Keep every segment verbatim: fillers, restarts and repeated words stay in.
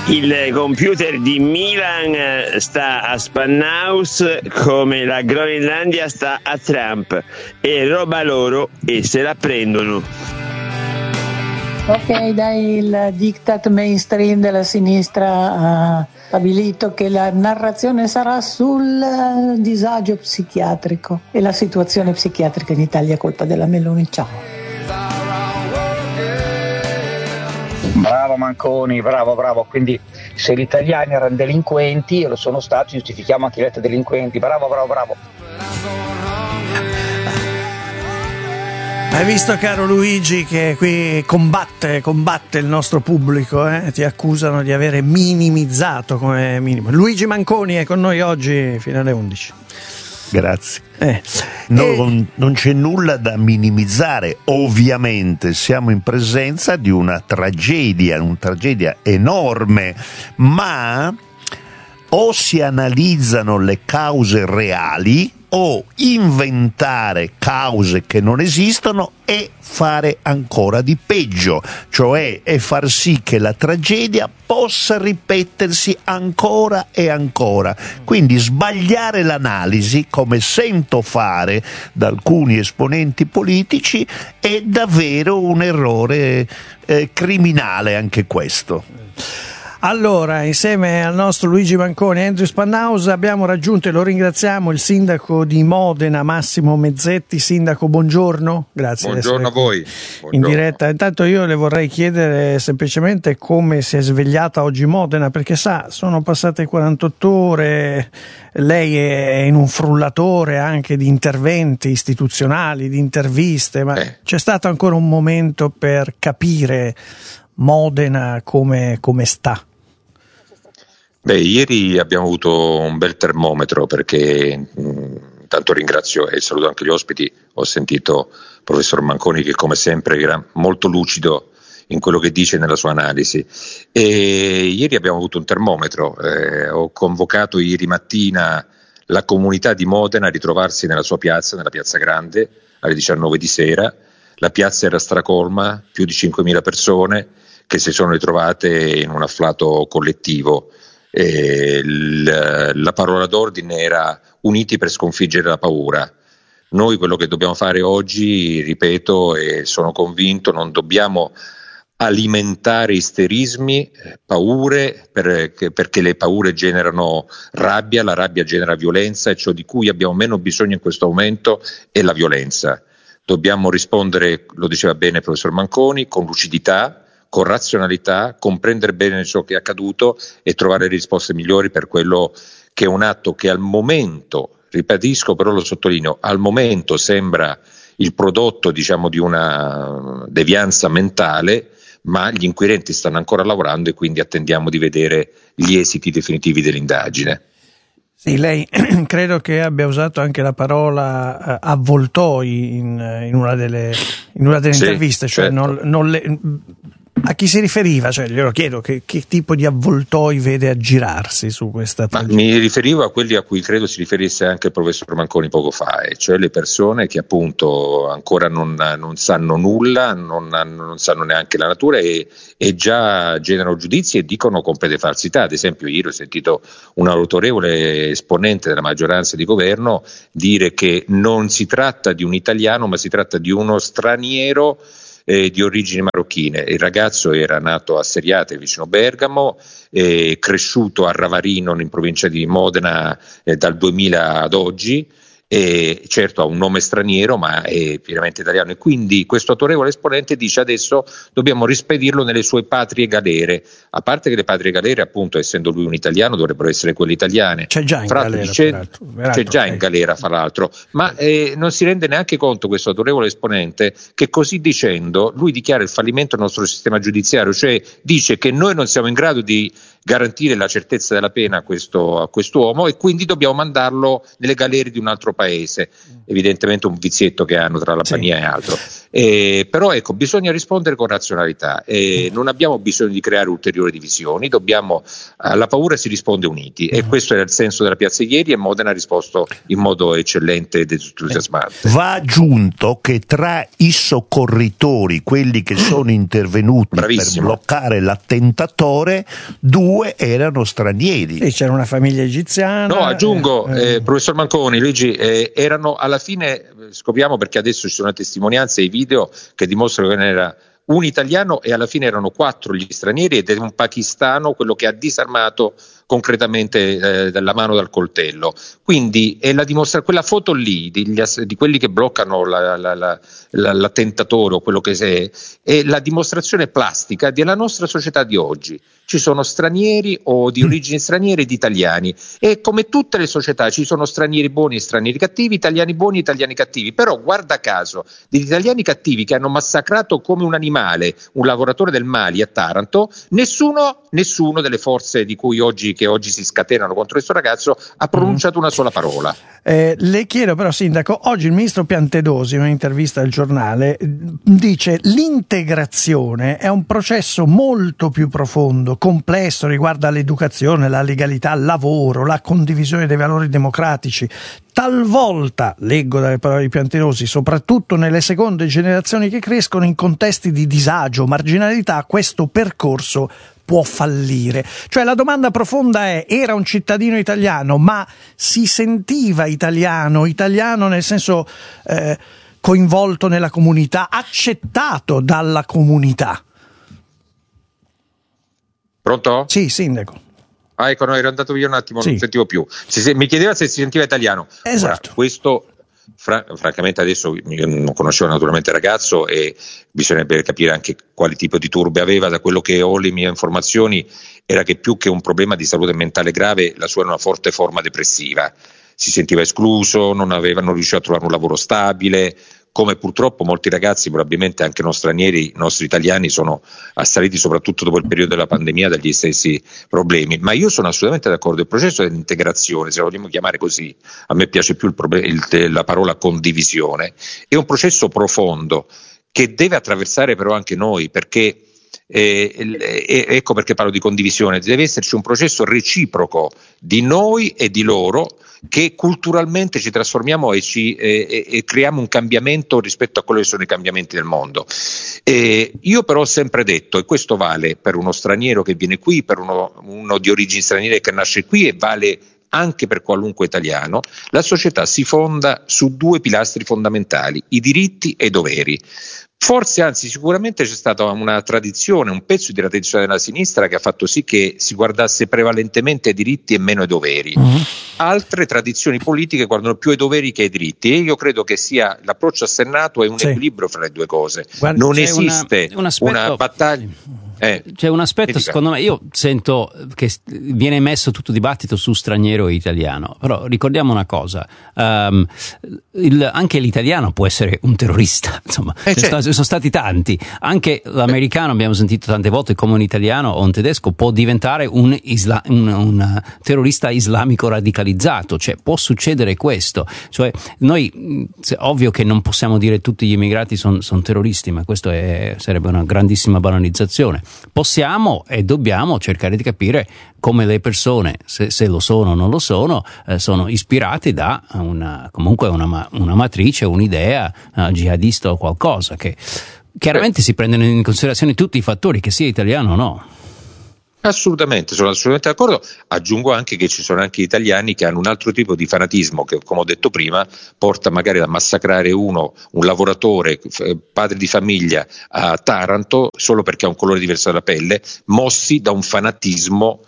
Il computer di Milan sta a Spanhaus come la Groenlandia sta a Trump. È roba loro e se la prendono. Ok, dai, il diktat mainstream della sinistra ha stabilito che la narrazione sarà sul disagio psichiatrico e la situazione psichiatrica in Italia è colpa della Meloni. Ciao. Bravo Manconi, bravo, bravo. Quindi se gli italiani erano delinquenti e lo sono stati, giustifichiamo anche i letto delinquenti. Bravo, bravo, bravo. Hai visto, caro Luigi, che qui combatte, combatte il nostro pubblico, eh? Ti accusano di avere minimizzato come minimo. Luigi Manconi è con noi oggi fino alle undici. Grazie. Eh. No, e... non, non c'è nulla da minimizzare, ovviamente siamo in presenza di una tragedia, una tragedia enorme, ma o si analizzano le cause reali o inventare cause che non esistono e fare ancora di peggio, cioè e far sì che la tragedia possa ripetersi ancora e ancora. Quindi sbagliare l'analisi, come sento fare da alcuni esponenti politici, è davvero un errore eh, criminale anche questo. Allora, insieme al nostro Luigi Manconi e Andrew Spanhaus abbiamo raggiunto, e lo ringraziamo, il sindaco di Modena, Massimo Mezzetti. Sindaco, buongiorno. Grazie. Buongiorno a voi. Buongiorno. In diretta. Intanto io le vorrei chiedere semplicemente come si è svegliata oggi Modena, perché sa, sono passate quarantotto ore, lei è in un frullatore anche di interventi istituzionali, di interviste, ma eh. c'è stato ancora un momento per capire Modena come, come sta? Beh, ieri abbiamo avuto un bel termometro, perché mh, intanto ringrazio e saluto anche gli ospiti. Ho sentito il professor Manconi che come sempre era molto lucido in quello che dice nella sua analisi, e ieri abbiamo avuto un termometro. Eh, ho convocato ieri mattina la comunità di Modena a ritrovarsi nella sua piazza, nella Piazza Grande, alle diciannove di sera. La piazza era stracolma, più di cinquemila persone che si sono ritrovate in un afflato collettivo. E l, la parola d'ordine era uniti per sconfiggere la paura. Noi quello che dobbiamo fare oggi, ripeto e sono convinto, non dobbiamo alimentare isterismi, paure, per, perché le paure generano rabbia, la rabbia genera violenza, e ciò di cui abbiamo meno bisogno in questo momento è la violenza. Dobbiamo rispondere, lo diceva bene il professor Manconi, con lucidità, con razionalità, comprendere bene ciò che è accaduto e trovare le risposte migliori per quello che è un atto che al momento, ripetisco però lo sottolineo, al momento sembra il prodotto, diciamo, di una devianza mentale, ma gli inquirenti stanno ancora lavorando e quindi attendiamo di vedere gli esiti definitivi dell'indagine. Sì, lei credo che abbia usato anche la parola uh, avvoltoi in, in una delle, in una delle sì, interviste, cioè certo. non, non le, a chi si riferiva? Cioè, glielo chiedo, che, che tipo di avvoltoi vede aggirarsi su questa tragedia? Ma mi riferivo a quelli a cui credo si riferisse anche il professor Manconi poco fa, e cioè le persone che appunto ancora non, non sanno nulla, non, non sanno neanche la natura e, e già generano giudizi e dicono complete falsità. Ad esempio ieri ho sentito un autorevole esponente della maggioranza di governo dire che non si tratta di un italiano ma si tratta di uno straniero Eh, di origini marocchine. Il ragazzo era nato a Seriate vicino Bergamo, eh, cresciuto a Ravarino in provincia di Modena eh, dal duemila ad oggi, e certo ha un nome straniero ma è pienamente italiano, e quindi questo autorevole esponente dice adesso dobbiamo rispedirlo nelle sue patrie galere, a parte che le patrie galere appunto essendo lui un italiano dovrebbero essere quelle italiane. C'è già in fra galera, dice, peraltro, peraltro, c'è già in galera fra l'altro, ma eh, non si rende neanche conto questo autorevole esponente che così dicendo lui dichiara il fallimento del nostro sistema giudiziario, cioè dice che noi non siamo in grado di garantire la certezza della pena a questo a quest'uomo e quindi dobbiamo mandarlo nelle galere di un altro paese. Evidentemente un vizietto che hanno tra l'Albania sì. e altro. Eh, però ecco, bisogna rispondere con razionalità. Eh, non abbiamo bisogno di creare ulteriori divisioni, dobbiamo, alla paura si risponde uniti, e questo era il senso della piazza ieri, e Modena ha risposto in modo eccellente ed entusiasmante. Va aggiunto che tra i soccorritori, quelli che sono intervenuti Bravissimo. per bloccare l'attentatore, due due erano stranieri. E c'era una famiglia egiziana. No, aggiungo, eh, eh, professor Manconi, Luigi, eh, erano alla fine, scopriamo perché adesso ci sono testimonianze e video che dimostrano che ne era un italiano e alla fine erano quattro gli stranieri ed è un pakistano quello che ha disarmato concretamente eh, dalla mano dal coltello. Quindi è la dimostra- quella foto lì di, di quelli che bloccano la, la, la, la, l'attentatore o quello che è, è la dimostrazione plastica della nostra società di oggi. Ci sono stranieri o di origini straniere ed italiani e come tutte le società ci sono stranieri buoni e stranieri cattivi, italiani buoni e italiani cattivi, però guarda caso degli italiani cattivi che hanno massacrato come un animale un lavoratore del Mali a Taranto, nessuno, nessuno delle forze di cui oggi che oggi si scatenano contro questo ragazzo ha pronunciato una sola parola. Eh, le chiedo però, Sindaco, oggi il ministro Piantedosi in un'intervista al giornale dice l'integrazione è un processo molto più profondo, complesso, riguarda l'educazione, la legalità, il lavoro, la condivisione dei valori democratici. Talvolta, leggo dalle parole di Piantedosi, soprattutto nelle seconde generazioni che crescono in contesti di disagio, marginalità, questo percorso può fallire. Cioè la domanda profonda è: era un cittadino italiano, ma si sentiva italiano, italiano nel senso eh, coinvolto nella comunità, accettato dalla comunità? Pronto? Sì, Sindaco. Ah, ecco, no, ero andato via un attimo, Sì. non sentivo più. Si, se, mi chiedeva se si sentiva italiano. Esatto. Ora, questo, fra, francamente, adesso io non conoscevo naturalmente il ragazzo e bisognerebbe capire anche quale tipo di turbe aveva. Da quello che ho le mie informazioni era che più che un problema di salute mentale grave, la sua era una forte forma depressiva. Si sentiva escluso, non aveva, non riusciva a trovare un lavoro stabile. Come purtroppo molti ragazzi, probabilmente anche non stranieri, nostri italiani, sono assaliti soprattutto dopo il periodo della pandemia dagli stessi problemi. Ma io sono assolutamente d'accordo, il processo dell'integrazione, se lo vogliamo chiamare così, a me piace più il proble- il, la parola condivisione, è un processo profondo che deve attraversare però anche noi, perché Eh, eh, ecco perché parlo di condivisione, deve esserci un processo reciproco di noi e di loro, che culturalmente ci trasformiamo e, ci, eh, e creiamo un cambiamento rispetto a quello che sono i cambiamenti del mondo. Eh, io però ho sempre detto, e questo vale per uno straniero che viene qui, per uno, uno di origini straniere che nasce qui, e vale anche per qualunque italiano, la società si fonda su due pilastri fondamentali: i diritti e i doveri. Forse, anzi sicuramente c'è stata una tradizione, un pezzo di tradizione della sinistra che ha fatto sì che si guardasse prevalentemente ai diritti e meno ai doveri. Uh-huh. Altre tradizioni politiche guardano più ai doveri che ai diritti, e io credo che sia l'approccio assennato è un sì. equilibrio fra le due cose. Guarda, non esiste una, un aspetto, una battaglia. Eh, c'è un aspetto, secondo me, io sento che viene messo tutto dibattito su straniero e italiano, però ricordiamo una cosa, um, il, anche l'italiano può essere un terrorista, insomma, eh, ce certo. sono stati tanti, anche l'americano, abbiamo sentito tante volte come un italiano o un tedesco può diventare un, isla, un, un terrorista islamico radicalizzato, cioè può succedere questo, cioè noi, ovvio che non possiamo dire tutti gli immigrati sono son terroristi, ma questo è, sarebbe una grandissima banalizzazione. Possiamo e dobbiamo cercare di capire come le persone, se, se lo sono o non lo sono, eh, sono ispirate da una, comunque una, una matrice, un'idea uh, jihadista o qualcosa, che chiaramente si prendono in considerazione tutti i fattori, che sia italiano o no. Assolutamente, sono assolutamente d'accordo. Aggiungo anche che ci sono anche italiani che hanno un altro tipo di fanatismo che, come ho detto prima, porta magari a massacrare uno, un lavoratore, padre di famiglia a Taranto, solo perché ha un colore diverso della pelle, mossi da un fanatismo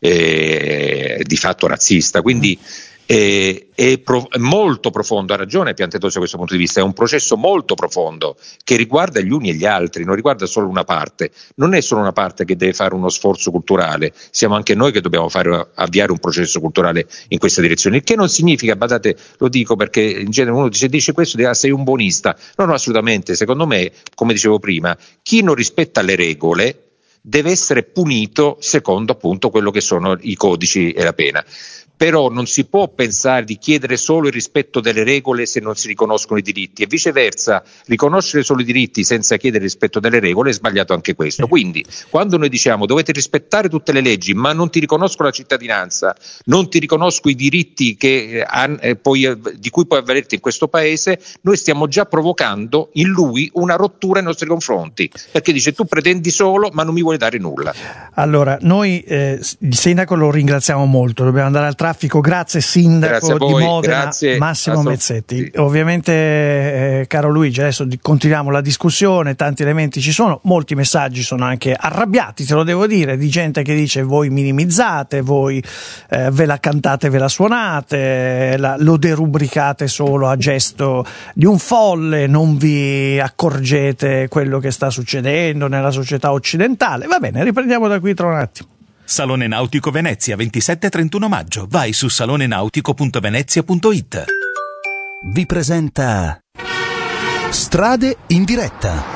eh, di fatto razzista. Quindi è, è, pro, è molto profondo, ha ragione Piantedosi da questo punto di vista, è un processo molto profondo che riguarda gli uni e gli altri, non riguarda solo una parte, non è solo una parte che deve fare uno sforzo culturale, siamo anche noi che dobbiamo fare, avviare un processo culturale in questa direzione, il che non significa, badate, lo dico perché in genere uno dice, dice questo, dice, ah, sei un buonista, no no assolutamente, secondo me, come dicevo prima, chi non rispetta le regole deve essere punito secondo appunto quello che sono i codici e la pena. però non si può pensare di chiedere solo il rispetto delle regole se non si riconoscono i diritti, e viceversa riconoscere solo i diritti senza chiedere il rispetto delle regole è sbagliato anche questo. Quindi quando noi diciamo dovete rispettare tutte le leggi ma non ti riconosco la cittadinanza, non ti riconosco i diritti che, eh, poi, di cui puoi avvalerti in questo paese, noi stiamo già provocando in lui una rottura nei nostri confronti, perché dice tu pretendi solo ma non mi vuoi dare nulla. Allora noi eh, il sindaco lo ringraziamo molto, dobbiamo andare al traffico. Grazie sindaco grazie a voi, di Modena, grazie Massimo Mezzetti. Sì. Ovviamente eh, caro Luigi, adesso continuiamo la discussione, tanti elementi ci sono, molti messaggi sono anche arrabbiati, te lo devo dire, di gente che dice voi minimizzate, voi eh, ve la cantate, ve la suonate, la, lo derubricate solo a gesto di un folle, non vi accorgete quello che sta succedendo nella società occidentale. Va bene, riprendiamo da qui tra un attimo. Salone Nautico Venezia, ventisette e trentuno maggio. Vai su salonenautico punto venezia punto it. Vi presenta Strade in diretta.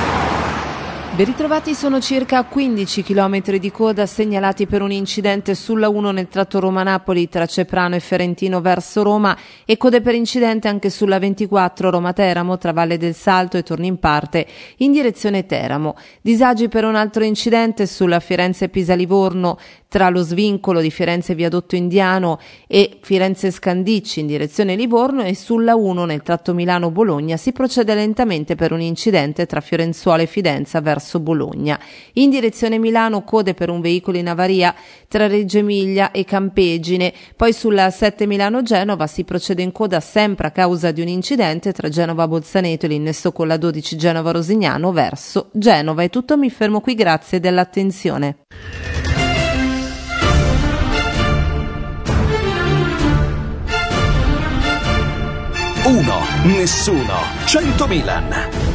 Ben ritrovati, sono circa quindici chilometri di coda segnalati per un incidente sulla uno nel tratto Roma-Napoli tra Ceprano e Ferentino verso Roma, e code per incidente anche sulla ventiquattro Roma-Teramo tra Valle del Salto e Tornimparte in direzione Teramo. Disagi per un altro incidente sulla Firenze-Pisa-Livorno tra lo svincolo di Firenze Viadotto Indiano e Firenze-Scandicci in direzione Livorno, e sulla uno nel tratto Milano-Bologna si procede lentamente per un incidente tra Fiorenzuola e Fidenza verso Bologna. In direzione Milano code per un veicolo in avaria tra Reggio Emilia e Campegine. Poi sulla sette Milano-Genova si procede in coda sempre a causa di un incidente tra Genova-Bolzaneto e l'innesto con la dodici Genova-Rosignano verso Genova. È tutto, mi fermo qui, grazie dell'attenzione. Uno, nessuno, cento Milan.